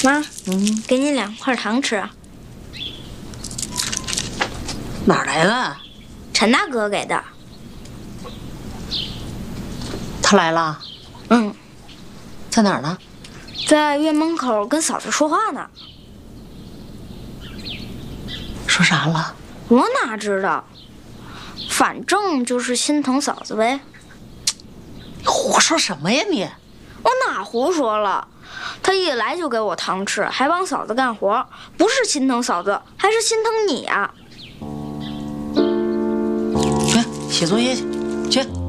妈，给你2块糖吃。 哪儿来的？ 陈大哥给的。 他来了？ 嗯， 在哪儿呢？ 在院门口跟嫂子说话呢。 说啥了？ 我哪知道，反正就是心疼嫂子呗。 你胡说什么呀你？ 我哪胡说了？他一来就给我糖吃，还帮嫂子干活，不是心疼嫂子，还是心疼你啊！ 去写作业去，去。